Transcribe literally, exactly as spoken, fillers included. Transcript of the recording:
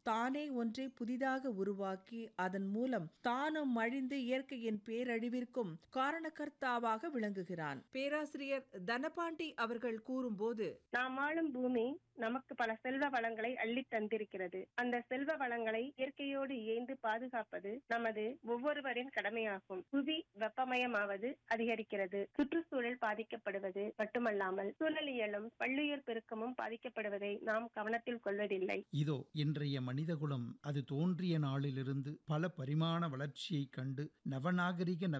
தானே ஒன்றை புதிதாக உருவாக்கி அதன் மூலம் தானும் அழிந்து இயற்கையின் பேரழிவிற்கும் காரணகர்த்தாவாக விளங்குகிறான். பேராசிரியர் தனபாண்டி அவர்கள் கூறும்போது, நாம் வாழும் பூமி நமக்கு பல செல்வ வளங்களை அள்ளி தந்திருக்கிறது. அந்த செல்வ வளங்களை இயற்கையோடு இயைந்து பாதுகாப்பது நமது ஒவ்வொருவரின் கடமையாகும். புவி வெப்பமயமாவது அதிகரிக்கிறது. சுற்றுச்சூழல் பாதிக்கப்படுவது மட்டுமல்லாமல் சூழலியலும் பல்லுயிர் பெருக்கமும் பாதிக்கப்படுவதை நாம் கவனத்தில் கொள்வதில்லை. இதோ இன்றைய மனிதகுலம் அது தோன்றிய நாளிலிருந்து பல பரிமாண வளர்ச்சியை கண்டு நவநாகரிக